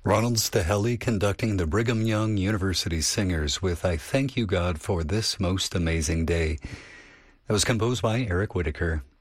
Ronald Stahelli conducting the Brigham Young University Singers with I Thank You God for This Most Amazing Day. That was composed by Eric Whitacre.